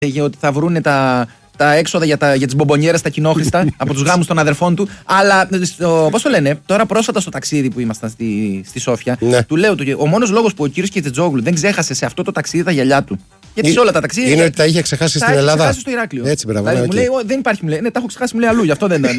ότι θα βρούνε τα έξοδα για τις μπομπονιέρες, τα κοινόχρηστα από τους γάμους των αδερφών του. Αλλά πώς το λένε, τώρα πρόσφατα στο ταξίδι που ήμασταν στη Σόφια, του λέω, ο μόνος λόγος που ο κύριος Κιτζετζόγλου δεν ξέχασε σε αυτό το ταξίδι τα γυαλιά του. Γιατί σε όλα τα ταξίδια. Είναι ότι τα είχε ξεχάσει στην Ελλάδα. Τα είχε ξεχάσει στο Ηράκλειο. Έτσι, μπράβο. Δηλαδή, μου λέει, δεν υπάρχει, μου λέει, ναι, τα έχω ξεχάσει, μου λέει αλλού, γι' αυτό δεν ήταν.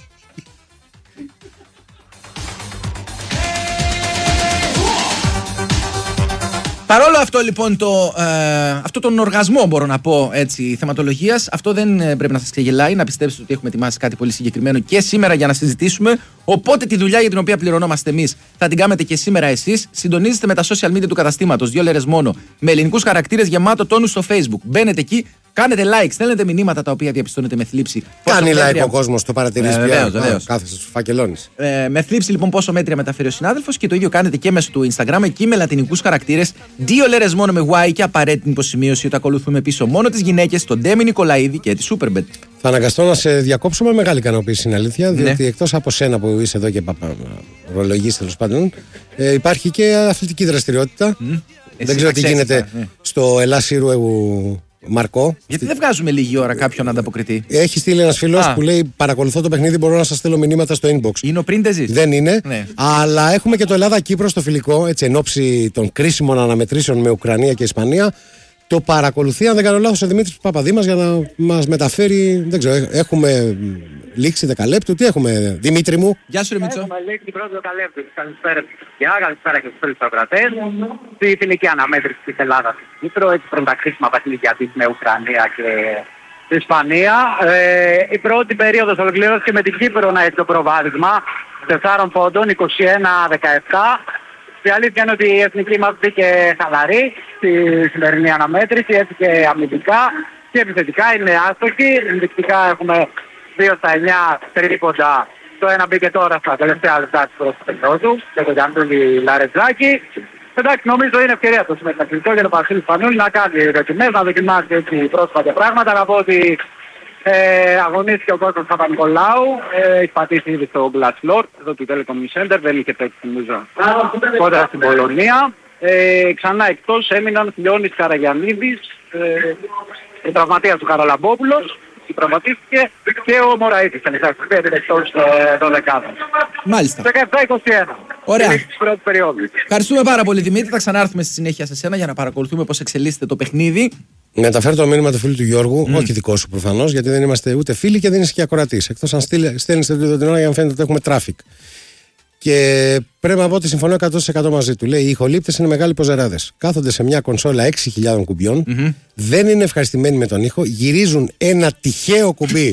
Παρόλο αυτό λοιπόν αυτό τον οργασμό, μπορώ να πω έτσι, θεματολογίας, αυτό δεν πρέπει να σας ξεγελάει, να πιστέψετε ότι έχουμε ετοιμάσει κάτι πολύ συγκεκριμένο και σήμερα για να συζητήσουμε. Οπότε τη δουλειά για την οποία πληρωνόμαστε εμείς θα την κάνετε και σήμερα εσείς. Συντονίζεστε με τα social media του καταστήματος, 2 λέρες μόνο, με ελληνικούς χαρακτήρες, γεμάτο τόνους στο Facebook. Μπαίνετε εκεί, κάνετε like, στέλνετε μηνύματα τα οποία διαπιστώνετε με θλίψη. Κάνει like ο κόσμος, το παρατηρείς πια. Βεβαίως. Κάθεσαι στους φακελώνεις. Με θλίψη λοιπόν πόσο μέτρια μεταφέρει ο συνάδελφος και το ίδιο κάνετε και μέσω του Instagram, εκεί με λατινικούς χαρακτήρες, 2 λέρες μόνο με Y και απαραίτητη υποσημείωση ότι ακολουθούμε πίσω μόνο τις γυναίκες, τον Ντέμι Νικολαίδη και τη Superbet. Θα αναγκαστώ να σε διακόψω με μεγάλη ικανοποίηση, είναι αλήθεια, διότι εκτός από σένα που είσαι εδώ και ρολογής τέλος πάντων, υπάρχει και αθλητική δραστηριότητα. Δεν ξέρω τι γίνεται στο Ελλάσιρου Μαρκό. Γιατί δεν βγάζουμε λίγη ώρα κάποιον να ανταποκριθεί. Έχει στείλει ένας φίλος που λέει: παρακολουθώ το παιχνίδι, μπορώ να σας στέλνω μηνύματα στο inbox. Είναι ο Πρίντεζης. Δεν είναι. Ναι. Αλλά έχουμε και το Ελλάδα-Κύπρο στο φιλικό, έτσι εν ώψη των κρίσιμων αναμετρήσεων με Ουκρανία και Ισπανία. Το παρακολουθεί, αν δεν κάνω λάθος, ο Δημήτρης Παπαδήμας για να μας μεταφέρει. Δεν ξέρω, έχουμε λήξει 10 λεπτού. Τι έχουμε, Δημήτρη μου? Γεια σου, ρε Μητσό. Έχουμε λήξει πρώτο 10 λεπτού. Καλησπέρα και στους φίλους ακροατές. Στη φιλική αναμέτρηση της Ελλάδας στην Κύπρο, έτσι πριν τα κρίσιμα παιχνίδια της με Ουκρανία και Ισπανία. Η πρώτη περίοδος ολοκληρώθηκε με την Κύπρο να έχει το προβάδισμα 4 πόντων, 21-17. Η αλήθεια είναι ότι η εθνική μας μπήκε χαλαρή στη σημερινή αναμέτρηση, έτσι και αμυντικά και επιθετικά είναι άστοχη. Ενδεικτικά έχουμε 2 στα 9 τρίποντα. Το ένα μπήκε τώρα στα τελευταία λεπτά της πρώτης περίοδου και τον Γιάννη Λαρετζάκη. Εντάξει, νομίζω είναι ευκαιρία το συμμεταξιτό για τον Βασίλη Σπανούλη να κάνει δοκιμές, να δοκιμάσει έτσι πρόσφατα πράγματα. Να πω ότι αγωνίστηκε ο Κώστας Παπα-Νικολάου, έχει πατήσει ήδη στο Glass Lord, εδώ του Telecom Center, δεν είχε παίξει νομίζω κόντρα στην Πολωνία. Ξανά εκτός έμειναν Λιώνης Καραγιαννίδης, ο τραυματίας του Καραλαμπόπουλος, τραυματίστηκε και ο Μωραΐτης, είναι εκτός 12. Μάλιστα. 17-21. Ωραία. Πρώτη περίοδου. Ευχαριστούμε πάρα πολύ, Δημήτρη. Θα ξανάρθουμε στη συνέχεια σε σένα για να παρακολουθούμε πώς εξελίσσεται το παιχνίδι. Μεταφέρω το μήνυμα του φίλου του Γιώργου, όχι δικό σου προφανώς, γιατί δεν είμαστε ούτε φίλοι και δεν είσαι και ακροατής. Εκτός αν στέλνεις την ώρα για να φαίνεται ότι έχουμε traffic. Και πρέπει να πω ότι συμφωνώ 100% μαζί του. Λέει: οι ηχολήπτες είναι μεγάλοι ποζεράδες. Κάθονται σε μια κονσόλα 6.000 κουμπιών, δεν είναι ευχαριστημένοι με τον ήχο, γυρίζουν ένα τυχαίο κουμπί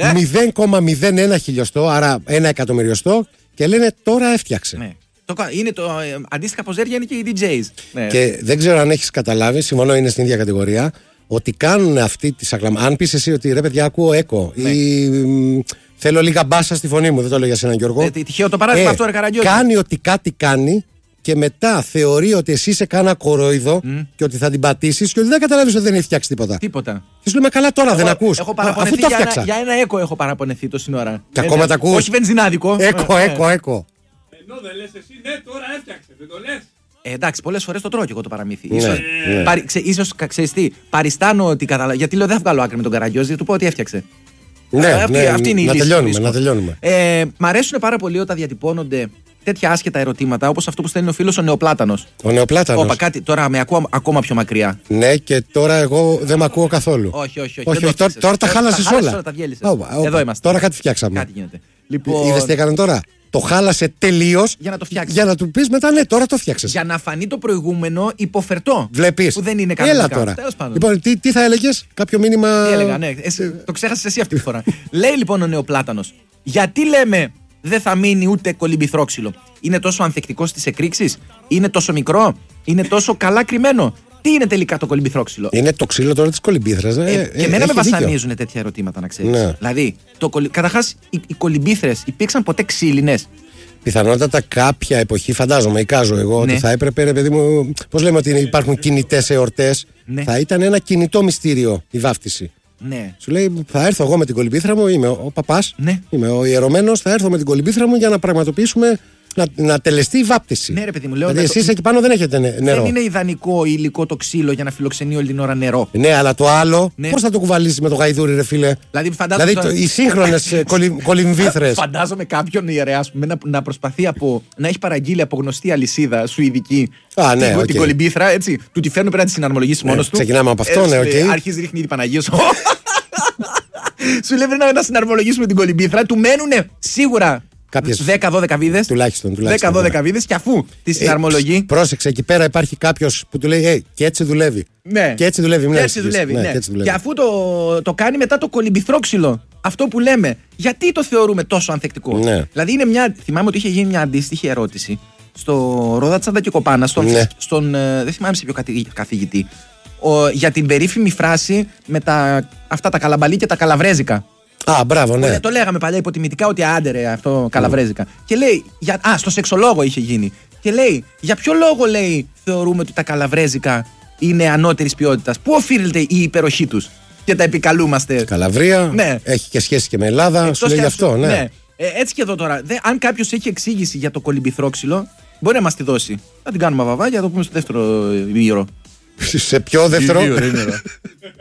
0,01 χιλιοστό, άρα 1 εκατομμυριοστό, και λένε τώρα έφτιαξε. Ναι. Είναι το αντίστοιχα ποζέρια είναι και οι DJs. Ναι. Και δεν ξέρω αν έχεις καταλάβει, συμφωνώ, είναι στην ίδια κατηγορία, ότι κάνουν αυτή τη σακλαμά. Αν πεις εσύ ότι ρε παιδιά, ακούω έκο ή θέλω λίγα μπάσα στη φωνή μου, δεν το λέω για σένα Γιώργο. Τυχαίο το παράδειγμα αυτό, ρε Καραγκιόζη. Κάνει ότι κάτι κάνει και μετά θεωρεί ότι εσύ είσαι κάνα κορόιδο και ότι θα την πατήσεις και ότι δεν καταλάβεις ότι δεν έχει φτιάξει τίποτα. Και σου λέμε καλά τώρα, δεν ακούς. Αφού το φτιάξα. Για ένα έκο έχω παραπονεθεί τόση ώρα. Και ακόμα τα ακούς. Όχι βενζινάδικο. Έκο. Ενώ δεν λες εσύ, ναι, τώρα έφτιαξε, δεν το λες. Εντάξει, πολλές φορές το τρώω και εγώ το παραμύθι. Ίσως ξέρεις τι, παριστάνω ότι καταλαβαίνω. Γιατί λέω δεν θα βγάλω άκρη με τον Καραγκιόζη, του πω ότι έφτιαξε. Αυτή είναι η λύση. Να τελειώνουμε. Μ' αρέσουν πάρα πολύ όταν διατυπώνονται τέτοια άσχετα ερωτήματα, όπως αυτό που στέλνει ο φίλος ο Νεοπλάτανος. Ο Νεοπλάτανος. Όπα, κάτι, τώρα με ακούω ακόμα πιο μακριά. Ναι, και τώρα εγώ δεν με ακούω καθόλου. Όχι. Τώρα τα χάλασες όλα. Τώρα τα διέλυσες. Εδώ είμαστε. Τώρα κάτι φτιάξαμε. Κάτι γίνεται. Λοιπόν... Είδες τι έκαναν τώρα. Το χάλασε τελείως για να το φτιάξει. Για να του πεις μετά, ναι, τώρα το φτιάξες. Για να φανεί το προηγούμενο υποφερτό. Βλέπεις. Που δεν είναι κανονικά. Έλα τώρα. Λοιπόν, τι θα έλεγες, κάποιο μήνυμα. Τι έλεγα, ναι. Το ξέχασες εσύ αυτή τη φορά. Λέει λοιπόν ο Νεοπλάτανος, γιατί λέμε δεν θα μείνει ούτε κολυμπηθρόξυλο. Είναι τόσο ανθεκτικό στις εκρήξεις, είναι τόσο μικρό, είναι τόσο καλά κρυμμένο. Τι είναι τελικά το κολυμπηθρόξυλο? Είναι το ξύλο τώρα της κολυμπήθρας. Και εμένα με βασανίζουν τέτοια ερωτήματα, να ξέρεις. Ναι. Δηλαδή, καταρχάς, οι κολυμπήθρες υπήρξαν ποτέ ξύλινες? Πιθανότατα κάποια εποχή, φαντάζομαι, εικάζω εγώ, ότι θα έπρεπε, ρε παιδί μου, πώς λέμε ότι υπάρχουν κινητές εορτές, θα ήταν ένα κινητό μυστήριο η βάφτιση. Ναι. Σου λέει, θα έρθω εγώ με την κολυμπήθρα μου, είμαι ο παπάς, είμαι ο ιερωμένος, θα έρθω με την κολυμπήθρα μου για να πραγματοποιήσουμε να τελεστεί η βάπτιση. Ναι, ρε παιδί μου, λέω. Δηλαδή, εσείς εκεί πάνω δεν έχετε νερό. Δεν είναι ιδανικό υλικό το ξύλο για να φιλοξενεί όλη την ώρα νερό. Ναι, αλλά το άλλο, Ναι. πώς θα το κουβαλήσει με το γαϊδούρι, ρε φίλε. Δηλαδή, οι σύγχρονες κολυμβήθρες. Φαντάζομαι κάποιον ιερέα να προσπαθεί να έχει παραγγείλει από γνωστή αλυσίδα σουηδική την κολυμπήθρα, έτσι. Του τη φέρνουν πέρα να τη συναρμολογήσει μόνος του. Ξεκινάμε από αυτό, ναι, οκ. Αρχίζει ρίχνει ήδη Παναγία σου. Σου λέει να συναρμολογήσουμε την κολυμπήθρα, του μένουν σίγουρα 10-12 βίδες. Τουλάχιστον. 10-12 βίδες και αφού τη συναρμολογεί. Πρόσεξε, εκεί πέρα υπάρχει κάποιος που του λέει και έτσι δουλεύει. Ναι. Και έτσι δουλεύει. Και έτσι δουλεύει. Και αφού το κάνει μετά το κολυμπηθρόξυλο, αυτό που λέμε, γιατί το θεωρούμε τόσο ανθεκτικό. Ναι. Δηλαδή θυμάμαι ότι είχε γίνει μια αντίστοιχη ερώτηση στο Ρόδα Τσάντα και Κοπάνα, δεν θυμάμαι σε ποιο καθηγητή, για την περίφημη φράση με αυτά τα καλαμπαλί και τα καλαβρέζικα. Α, μπράβο, ναι. Το λέγαμε παλιά υποτιμητικά ότι άντερε αυτό καλαβρέζικα. Και λέει, στο σεξολόγο είχε γίνει. Και λέει, για ποιο λόγο λέει θεωρούμε ότι τα καλαβρέζικα είναι ανώτερης ποιότητας. Πού οφείλεται η υπεροχή τους και τα επικαλούμαστε. Καλαβρία, ναι. Έχει και σχέση και με Ελλάδα, σου λέει γι' αυτό, ναι. Έτσι και εδώ τώρα, αν κάποιος έχει εξήγηση για το κολυμπηθρόξυλο, μπορεί να μας τη δώσει. Θα την κάνουμε βαβά για να το πούμε στο δεύτερο γύρο. Σε ποιο δεύτερο?